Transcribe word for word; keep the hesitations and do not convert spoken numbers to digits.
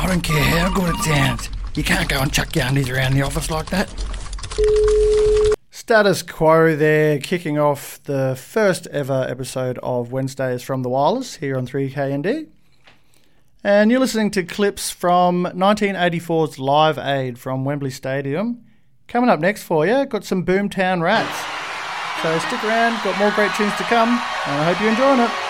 I don't care how good it sounds. You can't go and chuck your undies around the office like that. Status quo there, kicking off the first ever episode of Wednesdays from the Wireless here on three K N D. And you're listening to clips from nineteen eighty-four's Live Aid from Wembley Stadium. Coming up next for you, got some Boomtown Rats. So stick around, got more great tunes to come, and I hope you're enjoying it.